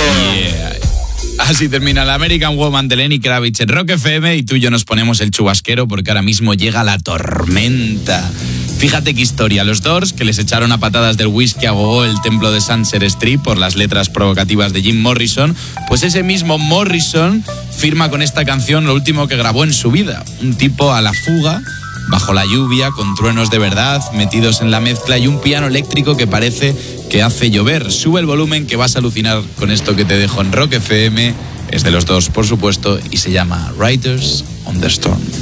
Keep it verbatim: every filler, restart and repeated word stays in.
Yeah. Así termina la American Woman de Lenny Kravitz en Rock F M y tú y yo nos ponemos el chubasquero porque ahora mismo llega la tormenta. Fíjate qué historia. Los Doors, que les echaron a patadas del whisky a gogo el templo de Sunset Street por las letras provocativas de Jim Morrison, pues ese mismo Morrison firma con esta canción lo último que grabó en su vida. Un tipo a la fuga, bajo la lluvia, con truenos de verdad, metidos en la mezcla y un piano eléctrico que parece que hace llover. Sube el volumen que vas a alucinar con esto que te dejo en Rock F M. Es de los Doors, por supuesto, y se llama Riders on the Storm.